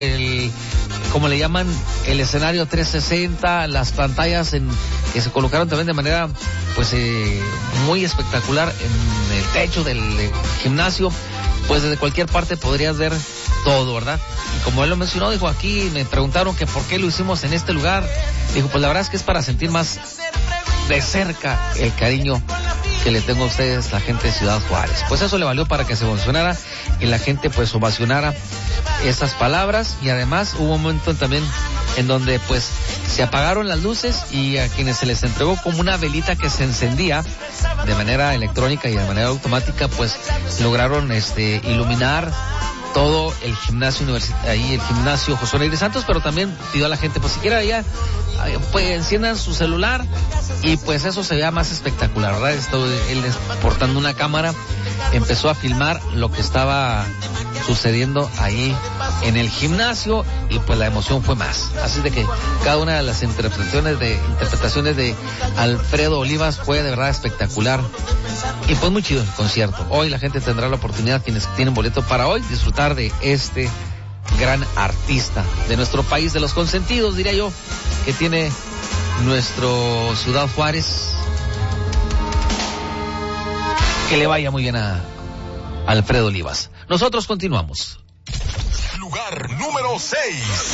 como le llaman, el escenario 360, las pantallas que se colocaron también de manera pues muy espectacular en el techo del gimnasio. Pues desde cualquier parte podrías ver todo, ¿verdad? Y como él lo mencionó, dijo, aquí me preguntaron que por qué lo hicimos en este lugar. Dijo, pues la verdad es que es para sentir más de cerca el cariño que le tengo a ustedes, la gente de Ciudad Juárez. Pues eso le valió para que se emocionara y la gente pues ovacionara esas palabras. Y además hubo un momento también en donde pues se apagaron las luces y a quienes se les entregó como una velita que se encendía de manera electrónica y de manera automática, pues lograron iluminar todo el gimnasio ahí el gimnasio José Neyre Santos. Pero también pidió a la gente, pues siquiera ya pues enciendan su celular y pues eso se vea más espectacular, ¿verdad? Él portando una cámara empezó a filmar lo que estaba sucediendo ahí en el gimnasio y pues la emoción fue más. Así de que cada una de las interpretaciones de Alfredo Olivas fue de verdad espectacular y pues muy chido el concierto. Hoy la gente tendrá la oportunidad, quienes tienen boleto para hoy, disfrutar de este gran artista de nuestro país, de los consentidos, diría yo, que tiene nuestro Ciudad Juárez. Que le vaya muy bien a Alfredo Olivas. Nosotros continuamos. Lugar número 6.